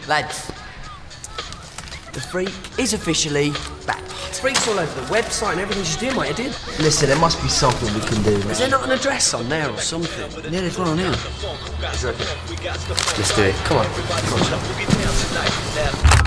Lads, the Freak is officially back. Freak's all over the website and everything. Just do, mate, I did. Listen, there must be something we can do. Is there not an address on there or something? Yeah, there's one on here. Let's do it. Come on. Come on,